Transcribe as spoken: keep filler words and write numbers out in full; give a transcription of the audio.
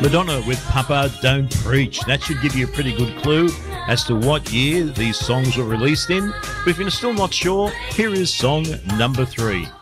Madonna with Papa Don't Preach. That should give you a pretty good clue as to what year these songs were released in. But if you're still not sure, here is song number three.